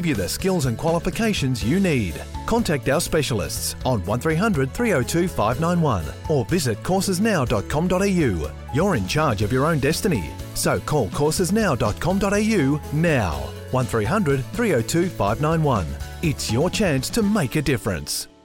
give you the skills and qualifications you need. Contact our specialists on 1300 302 591 or visit coursesnow.com.au. You're in charge of your own destiny, so call coursesnow.com.au now. 1300 302 591. It's your chance to make a difference.